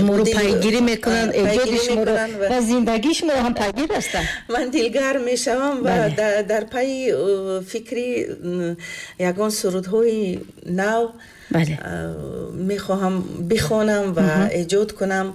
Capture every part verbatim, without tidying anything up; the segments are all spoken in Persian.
шуморо пайгирӣ мекунанд, эҷоди шуморо ва зиндагии шуморо ҳам пайгир ҳастанд. Ман дилгар мешавам ва дар пайи фикри ягон сурудҳои нав мехоҳам бихонам ва эҷод кунам.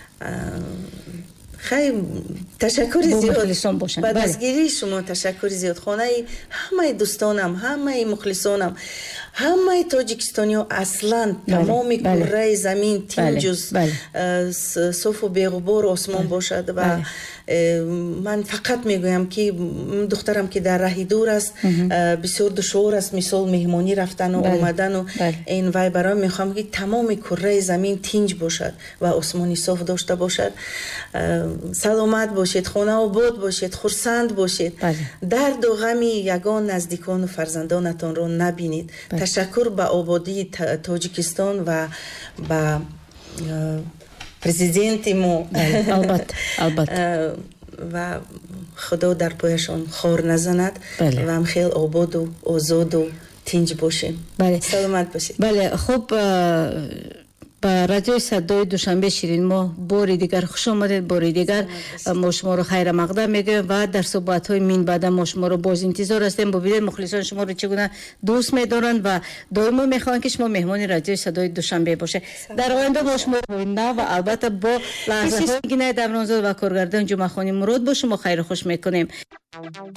خیلی تشکر زیاد بعد از گیری شما تشکر زیاد خانه همه دوستانم همه مخلصانم همه تاجیکستانی ها اصلا تمام کره زمین تین جز صاف و بی‌غبار آسمان باشد و من فقط میگویم که دخترم که در راهی دور است بسیار دشوار است مثال مهمانی رفتن و آمدن و این وای برای میخوام که تمام کره زمین تینج باشد و آسمانی صاف داشته باشد. سلامت باشید، خانه آباد باشید، خرسند باشید، درد و غمی یگان نزدیکان و فرزندانتان را نبینید. تشکر به آبادی تاجیکستان و به پرزیدنت ما البته البته و خدا در پایشان خار نزند و هم خیلی آباد و آزاد و تینج باشیم. سلامت باشید. بله خوب با رادیوی صدای دوشنبه شیرین ما باری دیگر خوش آمدید. باری دیگر ما شما رو خیر مقدم میگیم و در صحبت های من بعد ما شما رو باز انتظار هستیم. ببینید مخلصان شما رو چگونه دوست می‌دارند و دائما میخوان که شما مهمان رادیوی صدای دوشنبه باشه. در آینده ما شما رو و البته با لحظه های گینه در نوزاد و کارگردان جمعه خانی مراد با شما خیر خوش میکنیم.